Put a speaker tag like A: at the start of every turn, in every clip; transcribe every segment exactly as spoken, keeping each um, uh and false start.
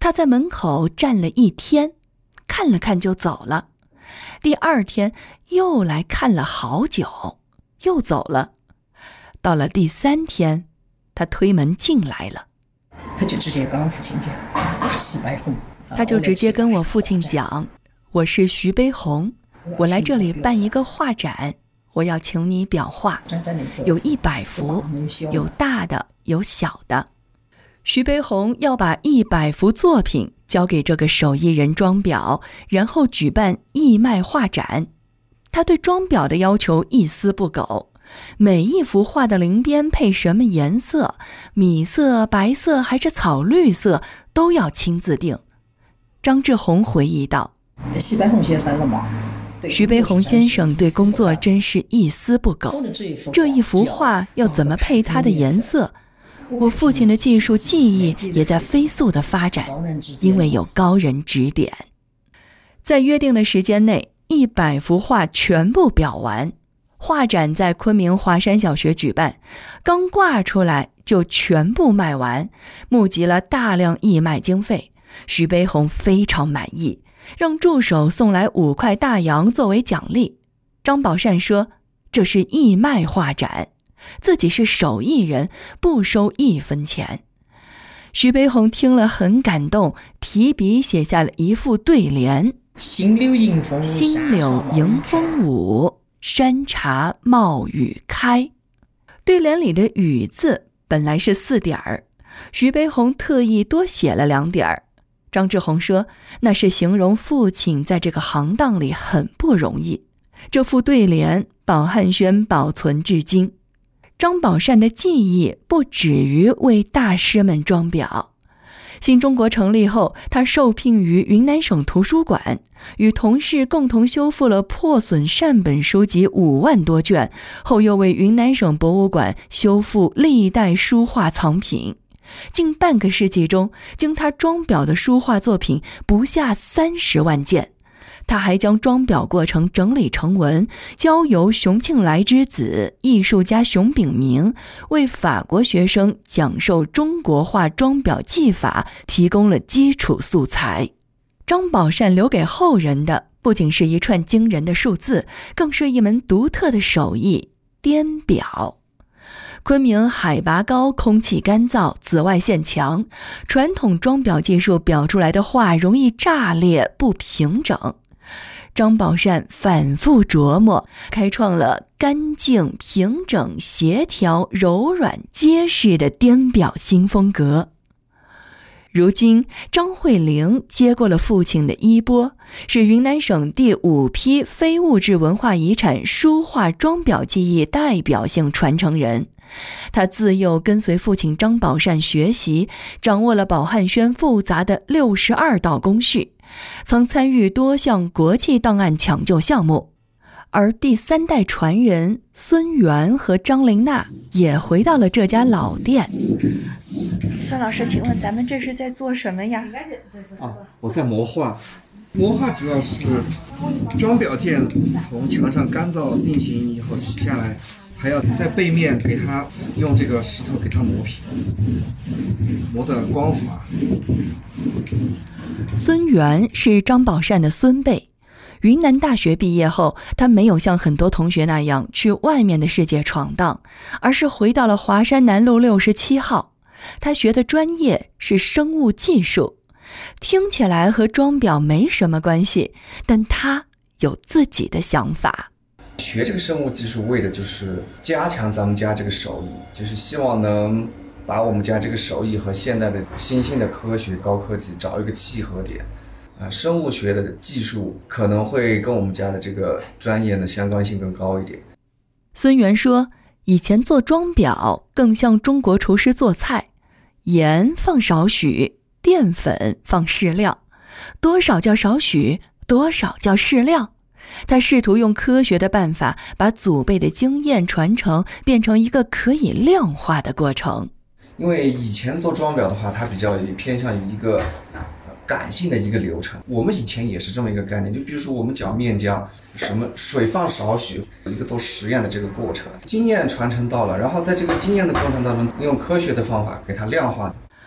A: 他在门口站了一天，看了看就走了。第二天又来看了好久，又走了。到了第三天，他推门进来了。
B: 他就直接跟我父亲讲，我是徐悲鸿。
A: 他就直接跟我父亲讲，我是徐悲鸿，我来这里办一个画展，我要请你裱画，有一百幅，有大的，有小的。徐悲鸿要把一百幅作品交给这个手艺人装裱，然后举办义卖画展。他对装裱的要求一丝不苟，每一幅画的鳞边配什么颜色，米色、白色还是草绿色，都要亲自定。张志宏回忆道，
B: 徐悲鸿先生了嘛？
A: 徐悲鸿先生对工作真是一丝不苟，这一幅画要怎么配它的颜色，我父亲的技术技艺也在飞速的发展，因为有高人指点。在约定的时间内，一百幅画全部裱完。画展在昆明华山小学举办，刚挂出来就全部卖完，募集了大量义卖经费。徐悲鸿非常满意，让助手送来五块大洋作为奖励。张宝善说，这是义卖画展，自己是手艺人，不收一分钱。徐悲鸿听了很感动，提笔写下了一副对联：
B: 新柳迎风
A: 新柳迎风舞，山茶冒雨开。对联里的雨字本来是四点儿，徐悲鸿特意多写了两点儿。张志宏说，那是形容父亲在这个行当里很不容易。这副对联宝汉轩保存至今。张宝善的技艺不止于为大师们装裱。新中国成立后，他受聘于云南省图书馆，与同事共同修复了破损善本书籍五万多卷，后又为云南省博物馆修复历代书画藏品。近半个世纪中，经他装裱的书画作品不下三十万件。他还将装裱过程整理成文，交由熊庆来之子艺术家熊秉明为法国学生讲授中国画装裱技法提供了基础素材。张宝善留给后人的不仅是一串惊人的数字，更是一门独特的手艺——颠裱。昆明海拔高，空气干燥，紫外线强，传统装裱技术裱出来的画容易炸裂不平整。张宝善反复琢磨，开创了干净、平整、协调、柔软、结实的颠裱新风格。如今，张慧玲接过了父亲的衣钵，是云南省第五批非物质文化遗产书画装裱技艺代表性传承人。他自幼跟随父亲张宝善学习，掌握了宝汉轩复杂的六十二道工序，曾参与多项国际档案抢救项目。而第三代传人孙元和张玲娜也回到了这家老店。孙老师，请问咱们这是在做什么呀？
C: 啊，我在磨画。磨画主要是装裱件从墙上干燥定型以后取下来，还要在背面给它用这个石头给它磨平，磨得光滑。
A: 孙元是张宝善的孙辈。云南大学毕业后，他没有像很多同学那样去外面的世界闯荡，而是回到了华山南路六十七号。他学的专业是生物技术，听起来和装裱没什么关系，但他有自己的想法。
D: 学这个生物技术为的就是加强咱们家这个手艺，就是希望能把我们家这个手艺和现代的新兴的科学高科技找一个契合点。啊，生物学的技术可能会跟我们家的这个专业的相关性更高一点。
A: 孙元说，以前做装裱更像中国厨师做菜，盐放少许，淀粉放适量，多少叫少许，多少叫适量。他试图用科学的办法把祖辈的经验传承变成一个可以量化的过程。
D: 因为以前做装裱的话，它比较偏向于一个感性的一个流程，我们以前也是这么一个概念，就比如说我们讲面浆，什么水放少许，有一个做实验的这个过程，经验传承到了，然后在这个经验的过程当中，用科学的方法给它量化。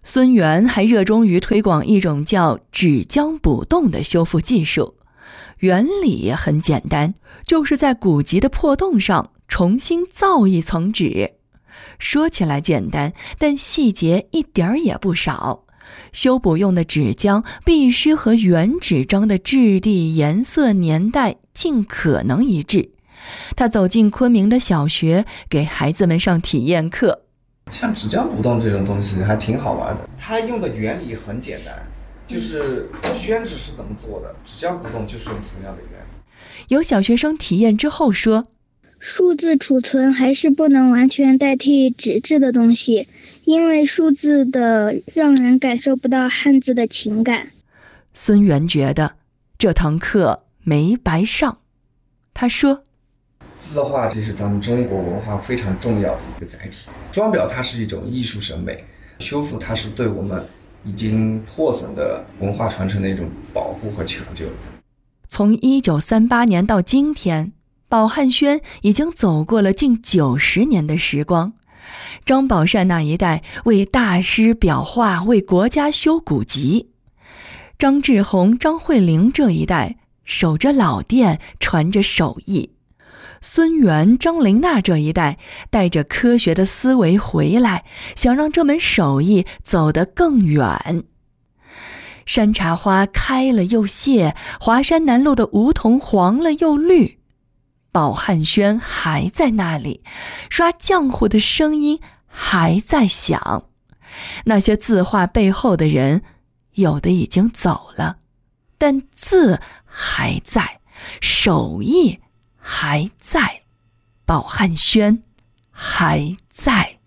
A: 孙元还热衷于推广一种叫纸浆补洞的修复技术，原理很简单，就是在古籍的破洞上重新造一层纸。说起来简单，但细节一点儿也不少。修补用的纸浆必须和原纸张的质地、颜色、年代尽可能一致。他走进昆明的小学，给孩子们上体验课。
D: 像纸浆补洞这种东西还挺好玩的，它用的原理很简单，就是宣纸是怎么做的，纸浆补洞就是用同样的原理。
A: 有小学生体验之后说，
E: 数字储存还是不能完全代替纸质的东西，因为数字的让人感受不到汉字的情感。
A: 孙元觉得这堂课没白上。他说，
D: 字画这是咱们中国文化非常重要的一个载体，装裱它是一种艺术审美，修复它是对我们已经破损的文化传承的一种保护和抢救。
A: 从一九三八年到今天，宝汉轩已经走过了近九十年的时光。张宝善那一代为大师裱画，为国家修古籍；张志宏、张惠玲这一代守着老店，传着手艺；孙元、张玲娜这一代带着科学的思维回来，想让这门手艺走得更远。山茶花开了又谢，华山南路的梧桐黄了又绿，宝汉轩还在那里，刷浆糊的声音还在响。那些字画背后的人，有的已经走了，但字还在，手艺还在，宝汉轩还在。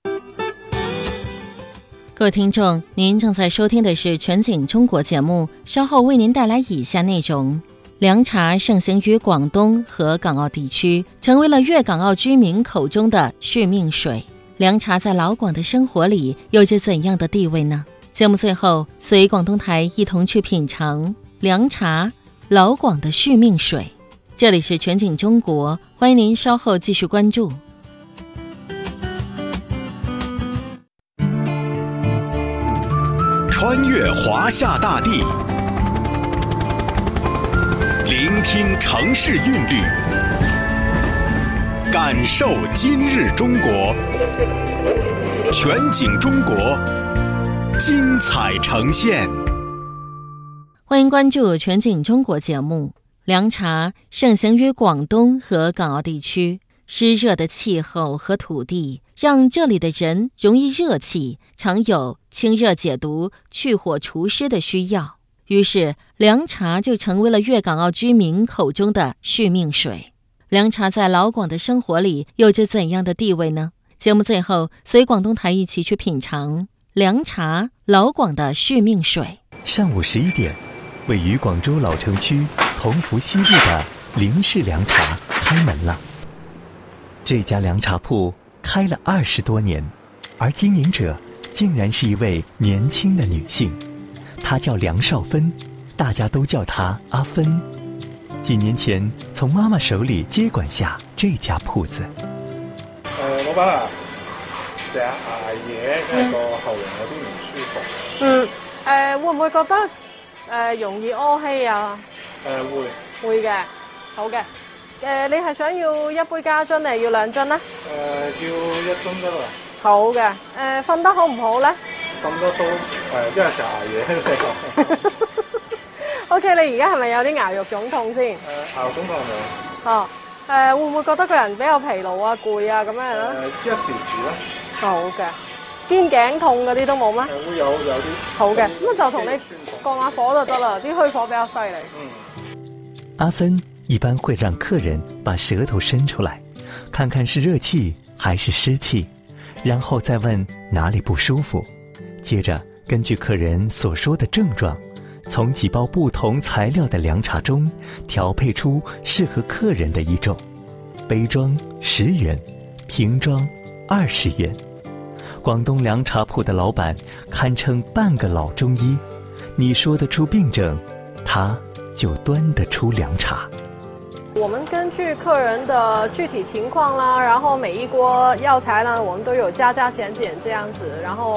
F: 各位听众，您正在收听的是全景中国节目，稍后为您带来以下内容。凉茶盛行于广东和港澳地区，成为了粤港澳居民口中的续命水。凉茶在老广的生活里有着怎样的地位呢？节目最后，随广东台一同去品尝凉茶，老广的续命水。这里是全景中国，欢迎您稍后继续关注。
G: 穿越华夏大地，聆听城市韵律，感受今日中国。全景中国，精彩呈现。
F: 欢迎关注全景中国节目。凉茶盛行于广东和港澳地区，湿热的气候和土地让这里的人容易热气，常有清热解毒、去火除湿的需要。于是凉茶就成为了粤港澳居民口中的续命水。凉茶在老广的生活里有着怎样的地位呢？节目最后，随广东台一起去品尝凉茶，老广的续命水。
H: 上午十一点，位于广州老城区同福西路的林氏凉茶开门了。这家凉茶铺开了二十多年，而经营者竟然是一位年轻的女性，她叫梁少芬，大家都叫她阿芬。几年前从妈妈手里接管下这家铺子。
I: 誒，老闆啊，成日捱夜，因為個喉嚨有啲唔舒服。
J: 嗯，誒、呃、會唔會覺得誒、呃、容易屙氣啊？
I: 誒、呃、會。
J: 會嘅，好嘅。誒、呃，你係想要一杯加樽定係要兩樽咧？誒、
I: 呃，要一樽得啦。
J: 好嘅。誒、呃，瞓得好唔好咧？
I: 瞓得都誒，因為成日捱夜。
J: O K， 你而家係咪有啲牙肉腫痛先？誒、
I: 呃，牙肉腫痛係。
J: 哦。誒、呃，會唔會覺得個人比較疲勞啊、攰啊咁樣咧？誒、
I: 呃，一時時啦。
J: 好嘅。肩頸痛嗰啲都冇咩？
I: 誒、呃，會有有啲。
J: 好嘅，咁就同你降下火就得啦，啲虛火比較犀利。
H: 嗯。阿芬一般會讓客人把舌頭伸出來，看看是熱氣還是濕氣，然後再問哪裡不舒服，接着根據客人所說的症狀，從幾包不同材料的涼茶中調配出適合客人的一種。杯裝十元，瓶裝二十元。廣東涼茶鋪的老闆堪稱半個老中醫，你說得出病症，他就端得出涼茶。
J: 我們根據客人的具體情況啦，然後每一鍋藥材呢，我們都有加加減減這樣子，然後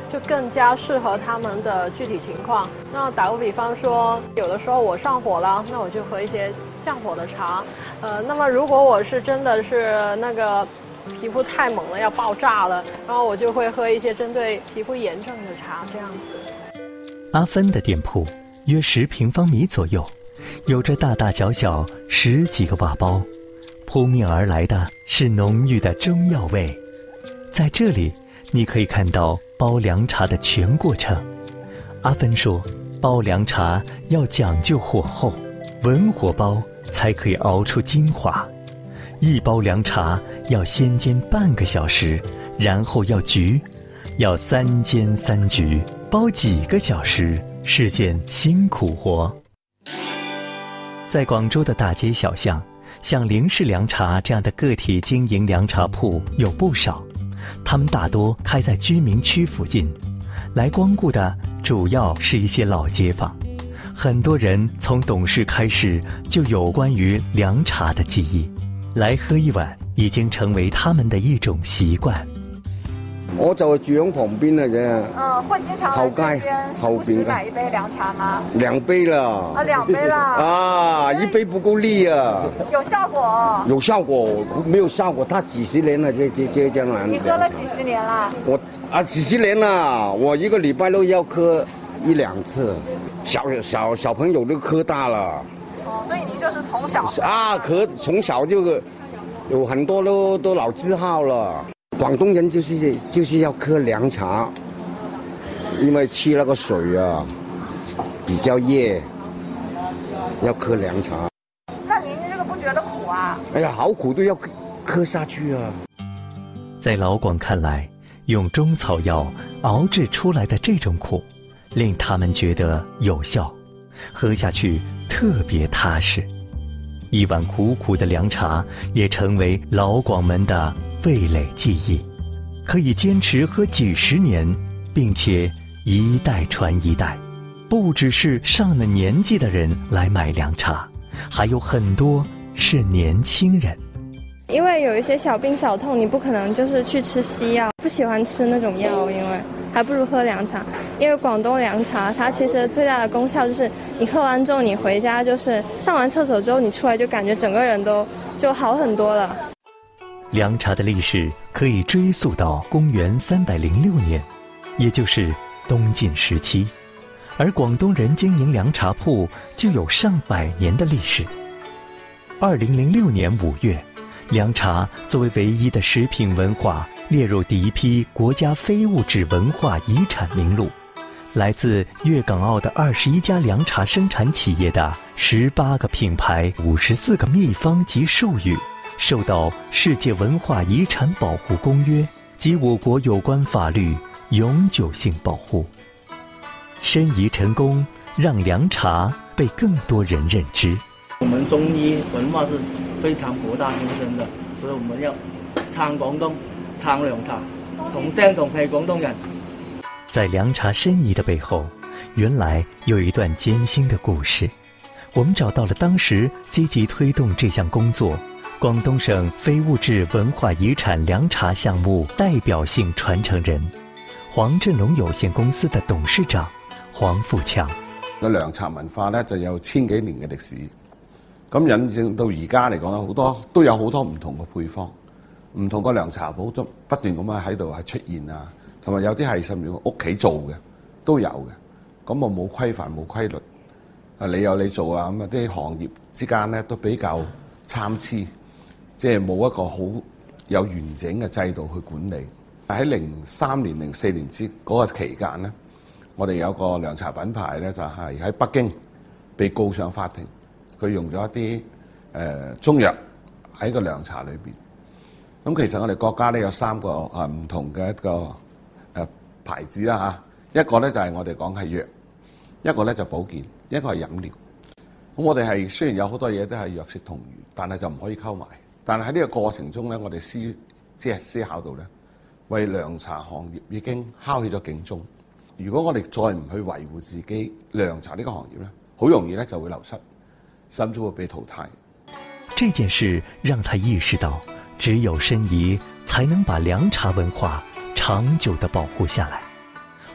J: 就更加适合他们的具体情况。那打个比方说，有的时候我上火了，那我就喝一些降火的茶。呃，那么如果我是真的是那个皮肤太猛了，要爆炸了，然后我就会喝一些针对皮肤炎症的茶，这样子。
H: 阿芬的店铺约十平方米左右，有着大大小小十几个瓦包，扑面而来的是浓郁的中药味。在这里，你可以看到煲凉茶的全过程。阿芬说，煲凉茶要讲究火候，文火煲才可以熬出精华。一煲凉茶要先煎半个小时，然后要焗，要三煎三焗，煲几个小时是件辛苦活。在广州的大街小巷，像林氏凉茶这样的个体经营凉茶铺有不少，他们大多开在居民区附近，来光顾的主要是一些老街坊。很多人从懂事开始就有关于凉茶的记忆，来喝一碗已經成為他們的一種習慣。
K: 我就係住喺旁邊嘅啫。
L: 嗯，會經常來這邊時不時買一杯涼茶嗎？
K: 兩杯啦。
L: 啊，兩杯啦。
K: 啊，一杯不夠力啊。
L: 有效果。有效果，
K: 沒有效果，他幾十年了，這這這這樣。
L: 你喝了幾十年啦？
K: 我啊，幾十年啦，我一個禮拜都要喝一兩次。小小小朋友都喝大了。
L: 哦，所以你就是從小
K: 啊，可從小就有很多都都老字號了。廣東人就是就是要喝涼茶，因為吃那個水啊比較熱，要喝涼茶。
L: 那您這個不覺得苦啊？
K: 哎呀，好苦都要喝下去啊！
H: 在老廣看來，用中草藥熬製出來的這種苦，令他們覺得有效，喝下去特別踏實。一碗苦苦的涼茶也成為老廣們的味蕾記憶，可以堅持喝幾十年，並且一代傳一代。不只是上了年紀的人來買涼茶，還有很多是年輕人。
M: 因為有一些小病小痛，你不可能就是去吃西藥，不喜歡吃那種藥，因為還不如喝涼茶。因為廣東涼茶它其實最大的功效就是你喝完之後你回家就是上完廁所之後你出來就感覺整個人都就好很多了。
H: 涼茶的歷史可以追溯到公元三百零六年，也就是東晉時期，而廣東人經營涼茶鋪就有上百年的歷史。二零零六年五月，涼茶作為唯一的食品文化列入第一批國家非物質文化遺產名錄。來自粵港澳的二十一家涼茶生產企業的十八個品牌、五十四個秘方及術語，受到世界文化遺產保護公約及我國有關法律永久性保護。申遺成功，讓涼茶被更多人認知。
N: 我們中醫文化是非常博大精深的，所以我們要撐廣東，撐涼茶，同聲同氣廣東人。
H: 在涼茶申遺的背後，原來有一段艱辛的故事。我們找到了當時積極推動這項工作廣東省非物質文化遺產涼茶項目代表性傳承人，黃振龍有限公司的董事長黃富強。
O: 個涼茶文化咧就有千幾年嘅歷史，咁引證到而家嚟講咧，好多都有好多唔同嘅配方，唔同個涼茶鋪都不斷咁樣喺度係出現啊，同埋有啲係甚至屋企做嘅都有嘅，咁我冇規範冇規律，啊你有你做啊，咁啊啲行業之間咧都比較參差，即係冇一個好有完整嘅制度去管理。喺零三年、零四年之嗰個期間咧，我哋有個涼茶品牌咧，就係喺北京被告上法庭，佢用咗一啲誒、呃、中藥喺個涼茶裏邊。咁其實我哋國家咧有三個啊唔同嘅一個誒、呃、牌子啦嚇，一個咧就係我哋講係藥，一個咧就保健，一個係飲料。咁我哋係雖然有好多嘢都係藥食同源，但係就唔可以溝埋。但係喺呢個過程中咧，我哋思即係思考到咧，為涼茶行業已經敲起咗警鐘。如果我哋再唔去維護自己涼茶呢個行業咧，好容易咧就會流失，甚至會被淘汰。
H: 這件事讓他意識到，只有申遺才能把涼茶文化長久地保護下來。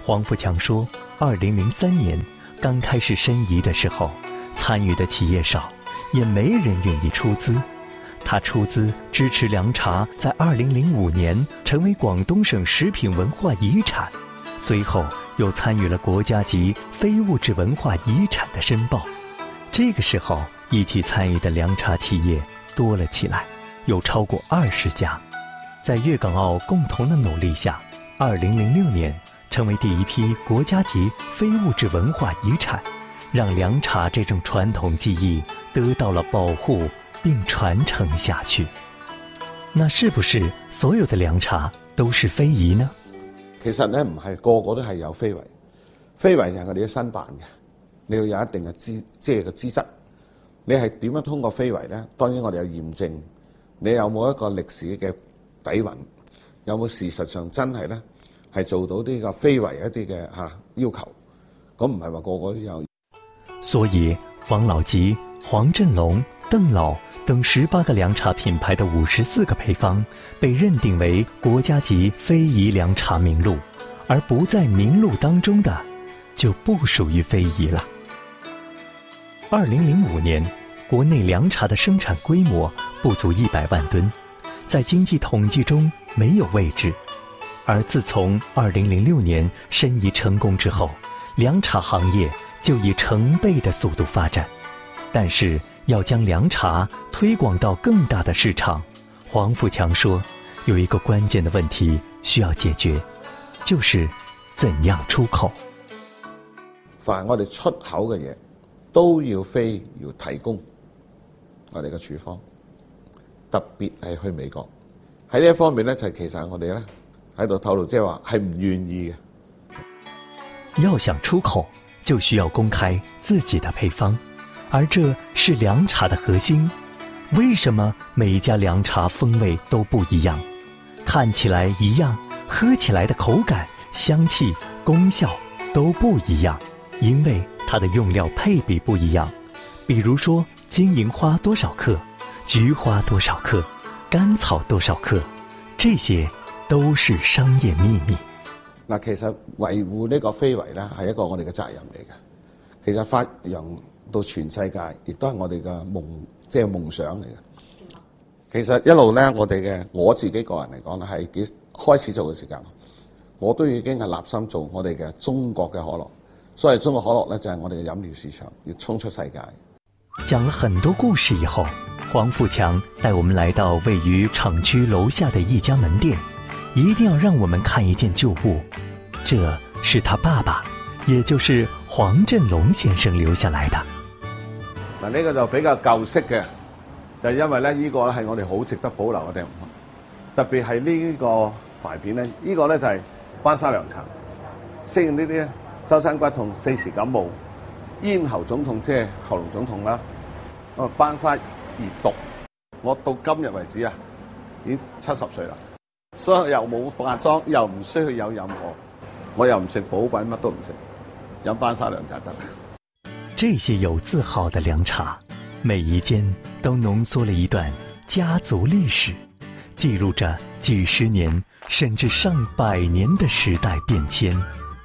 H: 黄富强说，二零零三年刚开始申遗的时候，参与的企业少，也没人愿意出资。他出资支持凉茶在二零零五年成为广东省食品文化遗产，随后又参与了国家级非物质文化遗产的申报。这个时候，一起参与的凉茶企业多了起来，有超过二十家。在粤港澳共同的努力下，二零零六年成为第一批国家级非物质文化遗产，让凉茶这种传统技艺得到了保护并传承下去。那是不是所有的凉茶都是非遗呢？
O: 其實咧唔係個個都係有非遺，非遺就係我哋嘅申辦嘅，你要有一定嘅資即係嘅資質。你係點樣通過非遺咧？當然我哋有驗證，你有冇一個歷史嘅底蘊，有冇事實上真係咧係做到呢個非遺一啲嘅嚇要求，咁唔係話個個都有。
H: 所以王老吉、黃振龍、鄧老等十八個涼茶品牌的五十四個配方被認定為國家級非遺涼茶名錄，而不在名錄當中的就不屬於非遺了。二零零五年，國內涼茶的生產規模不足一百萬噸，在經濟統計中沒有位置。而自從二零零六年申遺成功之後，涼茶行業就以成倍的速度發展。但是要將涼茶推廣到更大的市場，黃富強說，有一個關鍵的問題需要解決，就是怎樣出口。
O: 凡我哋出口嘅嘢，都要非要提供我哋嘅處方，特別係去美國。喺呢一方面咧，就其實我哋咧喺度透露，即係話係唔願意
H: 嘅。要想出口，就需要公開自己的配方。而這是涼茶的核心。為什麼每一家涼茶風味都不一樣？看起來一樣，喝起來的口感、香氣、功效都不一樣，因為它的用料配比不一樣。比如說金銀花多少克，菊花多少克，甘草多少克，這些都是商業秘密。
O: 嗱，其實維護呢個非遺咧，係一個我哋嘅責任嚟嘅。其實發揚到全世界，亦都係我哋嘅夢，即係夢想嚟嘅。其實一路咧，我哋嘅我自己個人嚟講咧，係幾開始做嘅時間，我都已經係立心做我哋嘅中國嘅可樂。所以中國可樂咧，就係我哋嘅飲料市場，要衝出世界。
H: 講了很多故事以後，黃富強帶我們來到位於廠區樓下的一家門店，一定要讓我們看一件舊物，這是他爸爸，也就是黃振龍先生留下來的。
O: 嗱，呢個就比較舊式嘅，就係因為咧呢個咧係我哋好值得保留嘅地方，特別係呢個牌片咧，呢個咧就係班沙涼茶，適應呢啲咧周身骨痛、四時感冒、咽喉腫痛，即係喉嚨腫痛啦。哦，班沙熱毒，我到今日為止啊，已經七十歲啦，所以又冇化妝，又唔需要有任何，我又唔食補品，乜都唔食，飲班沙涼茶得。
H: 這些有字號的涼茶，每一間都濃縮了一段家族歷史，記錄着幾十年甚至上百年的時代變遷。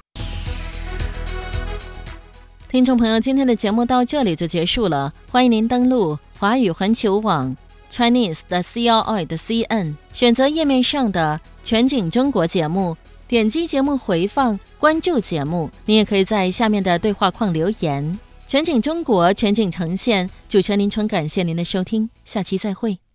F: 聽眾朋友，今天的節目到這裡就結束了，歡迎您登錄華語環球網 Chinese 的 C R I 的 C N， 選擇頁面上的全景中國節目，點擊節目回放，關注節目。你也可以在下面的對話框留言。全景中國，全景呈現，主持人林春感謝您的收聽，下期再會。